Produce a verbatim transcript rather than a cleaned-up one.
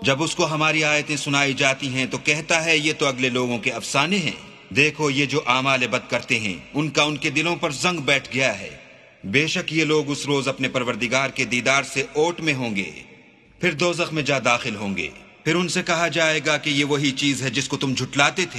जब उसको हमारी आयतें सुनाई जाती हैं तो कहता है ये तो अगले लोगों के अफसाने हैं। देखो ये जो आमाल बद करते हैं उनका उनके दिलों पर जंग बैठ गया है। बेशक ये लोग उस रोज अपने परवरदिगार के दीदार से ओट में होंगे, फिर दोज़ख में जा दाखिल होंगे। फिर उनसे कहा जाएगा कि ये वही चीज है जिसको तुम झुटलाते थे।